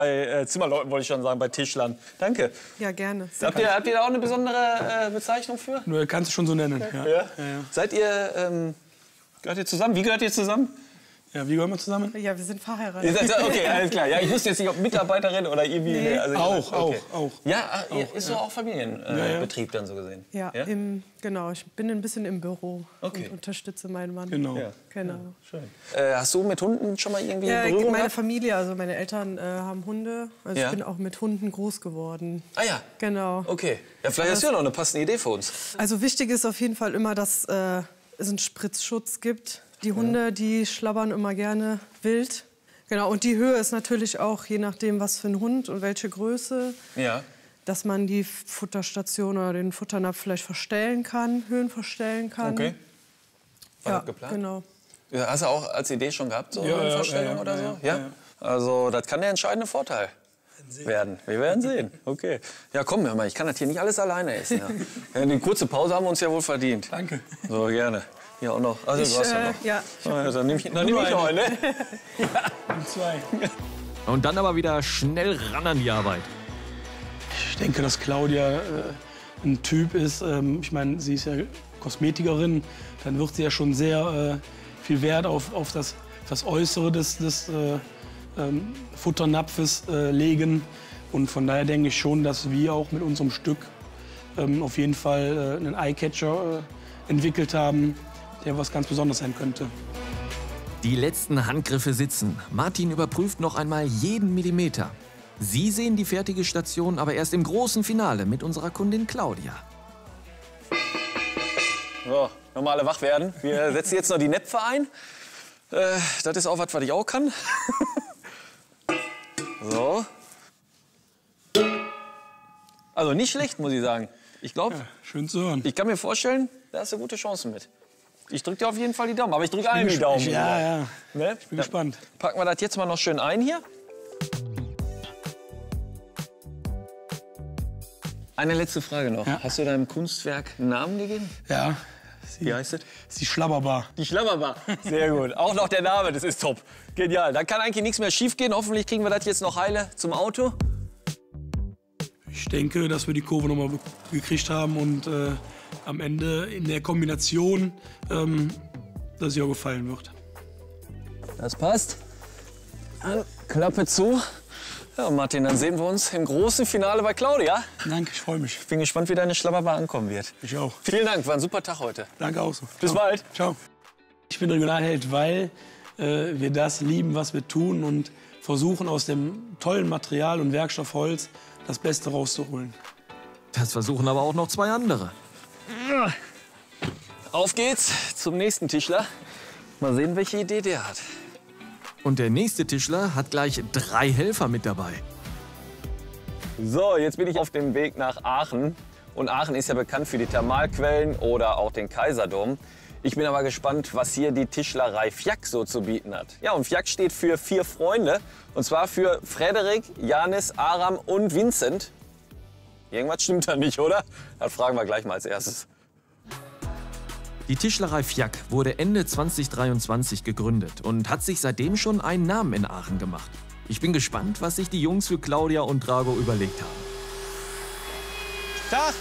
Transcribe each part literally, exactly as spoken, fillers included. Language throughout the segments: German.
Bei äh, Zimmerleuten wollte ich schon sagen, bei Tischlern. Danke. Ja, gerne. Habt ihr, habt ihr da auch eine besondere äh, Bezeichnung für? Nur kannst du schon so nennen. Ja. Ja? Ja, ja. Seid ihr, ähm, gehört ihr zusammen? Wie gehört ihr zusammen? Ja, wie gehören wir zusammen? Ja, wir sind verheiratet. Ihr seid, okay, alles klar. Ja, ich wusste jetzt nicht, ob Mitarbeiterin oder irgendwie... Nee. Also auch, okay. auch, auch. Ja, ach, auch, ist ja. so auch Familienbetrieb äh, ja, ja. Betrieb dann so gesehen? Ja, ja? Im, genau. Ich bin ein bisschen im Büro Okay. und unterstütze meinen Mann. Genau. Ja. Genau. Schön. Äh, hast du mit Hunden schon mal irgendwie Ja, Berührung meine gehabt? Familie, also meine Eltern äh, haben Hunde. Also Ja. ich bin auch mit Hunden groß geworden. Ah ja, Genau. okay. Ja, vielleicht hast du ja noch eine passende Idee für uns. Also wichtig ist auf jeden Fall immer, dass äh, es einen Spritzschutz gibt. Die Hunde, die schlabbern immer gerne wild. Genau, und die Höhe ist natürlich auch, je nachdem, was für ein Hund und welche Größe, Ja. dass man die Futterstation oder den Futternapf vielleicht verstellen kann, Höhen verstellen kann. Okay. War Ja, das geplant? genau. Ja, hast du auch als Idee schon gehabt, so Ja, eine ja, Vorstellung ja, ja, oder so? ja, Ja? ja. Also, das kann der entscheidende Vorteil werden. Wir werden sehen. Okay. Ja, komm, hör mal, ich kann das hier nicht alles alleine essen. Ja. Ja, eine kurze Pause haben wir uns ja wohl verdient. Danke. So, gerne. Ja, auch noch. Also, Ich, du hast ja äh, noch. ja, Ah, ja, dann nehme ich, dann nehm ich noch eine. Und zwei. Und dann aber wieder schnell ran an die Arbeit. Ich denke, dass Claudia äh, ein Typ ist. Ähm, ich meine, sie ist ja Kosmetikerin. Dann wird sie ja schon sehr äh, viel Wert auf, auf das, das Äußere des, des äh, ähm, Futternapfes äh, legen. Und von daher denke ich schon, dass wir auch mit unserem Stück ähm, auf jeden Fall äh, einen Eyecatcher äh, entwickelt haben, der was ganz Besonderes sein könnte. Die letzten Handgriffe sitzen. Martin überprüft noch einmal jeden Millimeter. Sie sehen die fertige Station aber erst im großen Finale mit unserer Kundin Claudia. So, nochmal alle wach werden. Wir setzen jetzt noch die Näpfe ein. Äh, das ist auch was, was ich auch kann. So. Also nicht schlecht, muss ich sagen. Ich glaube, Ja, schön zu hören. ich kann mir vorstellen, da hast du gute Chancen mit. Ich drücke dir auf jeden Fall die Daumen, aber ich drücke allen die Daumen. Ja, ja. Ne? Ich bin gespannt. Packen wir das jetzt mal noch schön ein hier. Eine letzte Frage noch. Ja. Hast du deinem Kunstwerk einen Namen gegeben? Ja. Sie, Wie heißt es? ist die Schlabberbar. Die Schlammerbar. Sehr gut. Auch noch der Name, das ist top. Genial. Da kann eigentlich nichts mehr schief gehen. Hoffentlich kriegen wir das jetzt noch heile zum Auto. Ich denke, dass wir die Kurve noch mal gekriegt haben und äh, am Ende in der Kombination, ähm, dass sie auch gefallen wird. Das passt. Dann Klappe zu. Ja, Martin, dann sehen wir uns im großen Finale bei Claudia. Danke, ich freue mich. Bin gespannt, wie deine Schlammerbar ankommen wird. Ich auch. Vielen Dank, war ein super Tag heute. Danke auch so. Bis Ciao. bald. Ciao. Ich bin Regionalheld, weil äh, wir das lieben, was wir tun und versuchen, aus dem tollen Material und Werkstoff Holz das Beste rauszuholen. Das versuchen aber auch noch zwei andere. Auf geht's zum nächsten Tischler. Mal sehen, welche Idee der hat. Und der nächste Tischler hat gleich drei Helfer mit dabei. So, jetzt bin ich auf dem Weg nach Aachen. Und Aachen ist ja bekannt für die Thermalquellen oder auch den Kaiserdom. Ich bin aber gespannt, was hier die Tischlerei Fjack so zu bieten hat. Ja, und Fjack steht für vier Freunde. Und zwar für Frederik, Janis, Aram und Vincent. Irgendwas stimmt da nicht, oder? Das fragen wir gleich mal als erstes. Die Tischlerei Fjack wurde Ende zweitausenddreiundzwanzig gegründet und hat sich seitdem schon einen Namen in Aachen gemacht. Ich bin gespannt, was sich die Jungs für Claudia und Drago überlegt haben. Tag!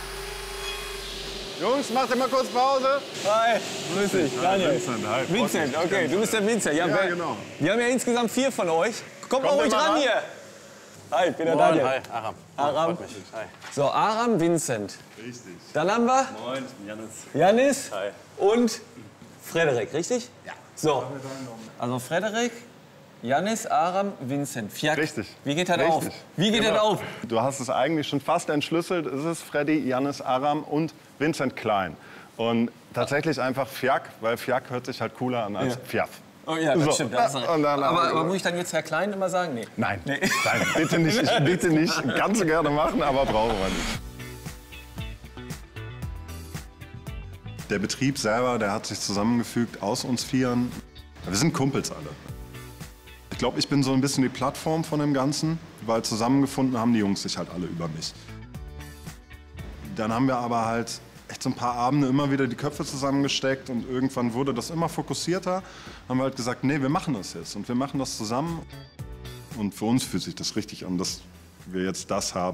Jungs, macht ihr mal kurz Pause? Hi, grüß dich, Daniel. Vincent, hi. freut Vincent, mich. okay, du bist der Vincent. Ja, Ja, wer- genau. Wir haben ja insgesamt vier von euch. Kommt mal Kommt ruhig ihr mal ran ran? hier. Hi, ich bin der Moin, Daniel. hi, Aram. Aram. Freut mich. Hi. So, Aram, Vincent. Richtig. Dann haben wir Moin, ich bin Janis. Janis Hi. und Frederik, richtig? Ja. So, also Frederik, Janis, Aram, Vincent. Fjack. Richtig. Wie geht das Richtig. auf? Wie geht Genau. das auf? Du hast es eigentlich schon fast entschlüsselt. Es ist Freddy, Janis, Aram und Vincent Klein. Und tatsächlich einfach Fjack, weil Fjack hört sich halt cooler an als Ja. Fiaf. Oh ja, das So. stimmt. Das ist Und dann- aber, aber muss ich dann jetzt Herr Klein immer sagen? Nee. Nein, Nee. nein, bitte nicht. Ich bitte nicht. Kannst du gerne machen, aber brauchen wir nicht. Der Betrieb selber, der hat sich zusammengefügt aus uns Vieren. Wir sind Kumpels alle. Ich glaube, ich bin so ein bisschen die Plattform von dem Ganzen, weil zusammengefunden haben die Jungs sich halt alle über mich. Dann haben wir aber halt echt so ein paar Abende immer wieder die Köpfe zusammengesteckt und irgendwann wurde das immer fokussierter. Haben wir halt gesagt, nee, wir machen das jetzt und wir machen das zusammen. Und für uns fühlt sich das richtig an, dass wir jetzt das haben.